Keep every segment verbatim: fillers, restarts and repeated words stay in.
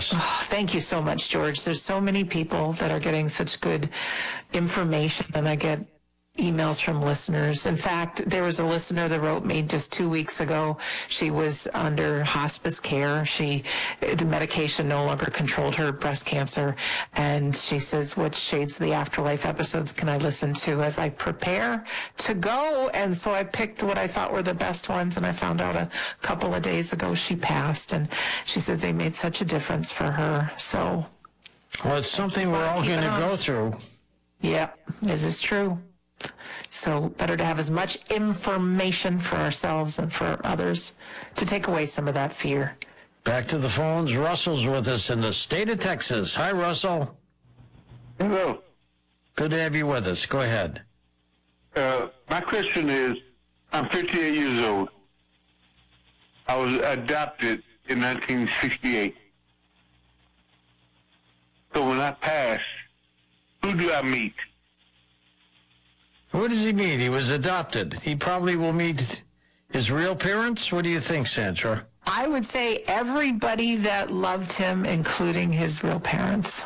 us. Oh, thank you so much, George. There's so many people that are getting such good information, and I get emails from listeners. In fact, there was a listener that wrote me just two weeks ago. She was under hospice care. She, the medication no longer controlled her breast cancer. And she says, what Shades of the Afterlife episodes can I listen to as I prepare to go? And so I picked what I thought were the best ones. And I found out a couple of days ago she passed. And she says they made such a difference for her. So. Well, it's something we're all going to go through. Yeah, this is true. So better to have as much information for ourselves and for others to take away some of that fear. Back to the phones. Russell's with us in the state of Texas. Hi, Russell. Hello. Good to have you with us. Go ahead. Uh, my question is, I'm fifty-eight years old. I was adopted in nineteen sixty-eight. So when I pass, who do I meet? Who does he meet? He was adopted. He probably will meet his real parents. What do you think, Sandra? I would say everybody that loved him, including his real parents.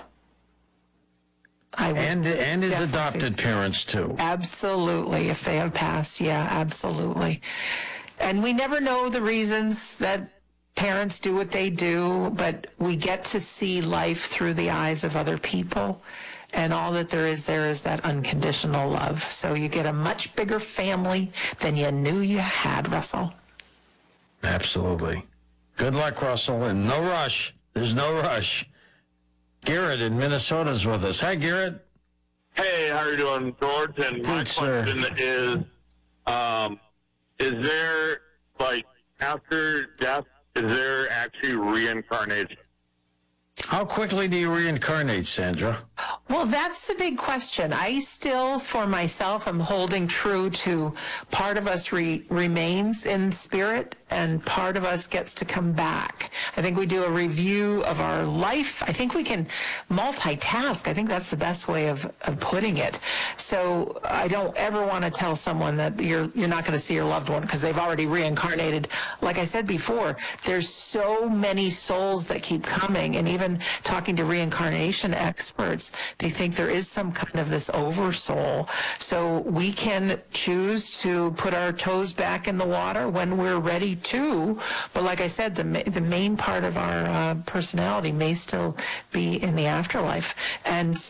I would And and his definitely adopted think- parents, too. Absolutely. If they have passed, yeah, absolutely. And we never know the reasons that parents do what they do, but we get to see life through the eyes of other people. And all that there is there is that unconditional love. So you get a much bigger family than you knew you had, Russell. Absolutely. Good luck, Russell, and no rush. There's no rush. Garrett in Minnesota is with us. Hi, Garrett. Hey, how are you doing, George? And my Good, sir. question is, um, is there, like, after death, is there actually reincarnation? How quickly do you reincarnate, Sandra? Well, that's the big question. I still, for myself, am holding true to part of us re- remains in spirit and part of us gets to come back. I think we do a review of our life. I think we can multitask. I think that's the best way of, of putting it. So I don't ever want to tell someone that you're you're not going to see your loved one because they've already reincarnated. Like I said before, there's so many souls that keep coming, and even talking to reincarnation experts, they think there is some kind of this oversoul. So we can choose to put our toes back in the water when we're ready to. But like I said, the ma- the main part of our uh, personality may still be in the afterlife. And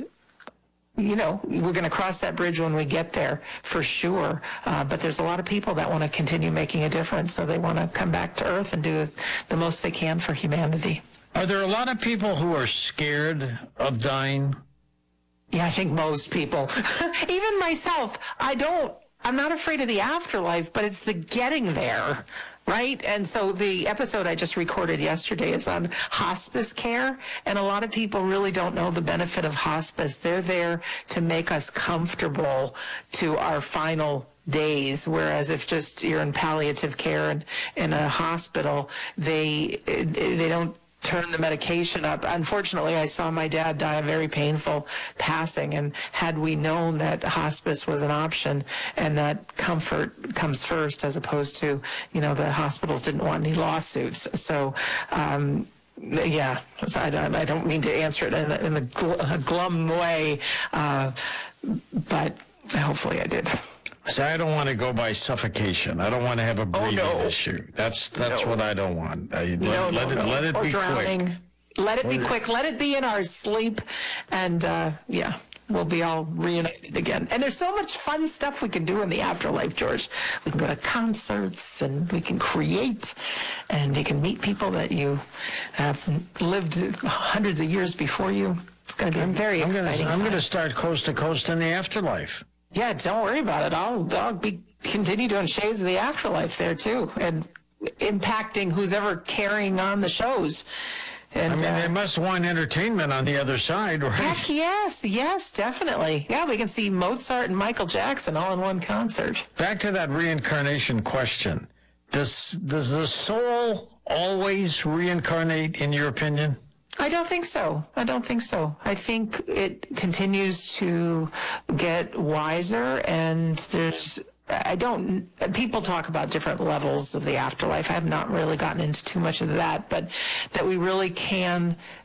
you know, we're going to cross that bridge when we get there for sure. Uh, but there's a lot of people that want to continue making a difference. So they want to come back to Earth and do the most they can for humanity. Are there a lot of people who are scared of dying? Yeah, I think most people, even myself, I don't, I'm not afraid of the afterlife, but it's the getting there, right? And so the episode I just recorded yesterday is on hospice care, and a lot of people really don't know the benefit of hospice. They're there to make us comfortable to our final days, whereas if just you're in palliative care and in a hospital, they they don't turn the medication up. Unfortunately, I saw my dad die a very painful passing, and had we known that hospice was an option and that comfort comes first as opposed to, you know, the hospitals didn't want any lawsuits. So, um, yeah, so I, don't, I don't mean to answer it in a, in a, gl- a glum way, uh, but hopefully I did. See, I don't want to go by suffocation. I don't want to have a breathing no. issue. That's that's No. what I don't want. I, let, No, let no, it no. let it or be drowning. quick. Let it be Or- quick. Let it be in our sleep, and uh, yeah, we'll be all reunited again. And there's so much fun stuff we can do in the afterlife, George. We can go to concerts, and we can create, and you can meet people that you have lived hundreds of years before you. It's going to be a very I'm exciting gonna I'm time. gonna start coast to coast in the afterlife. Yeah, don't worry about it. I'll I'll be continue doing Shades of the Afterlife there too, and impacting who's ever carrying on the shows. And, I mean, uh, they must want entertainment on the other side, right? heck yes, yes, definitely. Yeah, we can see Mozart and Michael Jackson all in one concert. Back to that reincarnation question. Does does the soul always reincarnate, in your opinion? I don't think so. I don't think so. I think it continues to get wiser, and there's, I don't, people talk about different levels of the afterlife. I have not really gotten into too much of that, but that we really can